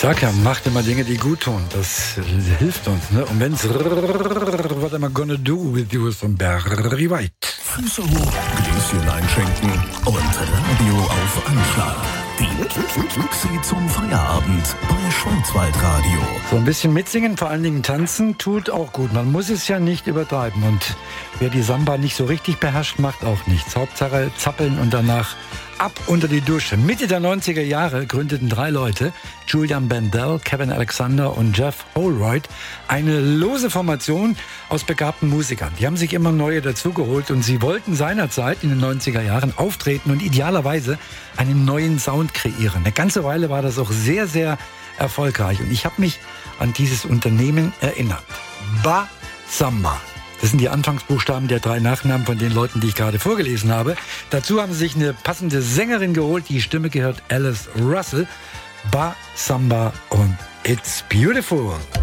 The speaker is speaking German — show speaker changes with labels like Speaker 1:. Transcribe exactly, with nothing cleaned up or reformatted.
Speaker 1: sag ja, macht immer Dinge, die gut tun. Das hilft uns. Ne? Und wenn's What am I gonna do with you von Barry White.
Speaker 2: Füße hoch, Gläschen einschenken und Radio auf Anschlag. Die Luxi zum Feierabend bei Schwarzwaldradio.
Speaker 1: So ein bisschen mitsingen, vor allen Dingen tanzen, tut auch gut. Man muss es ja nicht übertreiben. Und wer die Samba nicht so richtig beherrscht, macht auch nichts. Hauptsache zappeln und danach ab unter die Dusche. Mitte der neunziger Jahre gründeten drei Leute, Julian Bendel, Kevin Alexander und Jeff Holroyd, eine lose Formation aus begabten Musikern. Die haben sich immer neue dazugeholt und sie wollten seinerzeit in den neunziger Jahren auftreten und idealerweise einen neuen Sound kreieren. Eine ganze Weile war das auch sehr, sehr erfolgreich und ich habe mich an dieses Unternehmen erinnert. Ba Samba. Das sind die Anfangsbuchstaben der drei Nachnamen von den Leuten, die ich gerade vorgelesen habe. Dazu haben sie sich eine passende Sängerin geholt. Die Stimme gehört Alice Russell. Ba Samba und It's Beautiful.